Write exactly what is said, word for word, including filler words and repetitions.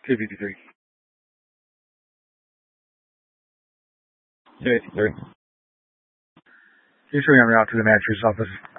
two fifty-three. two fifty-three. You're showing en route to the manager's office.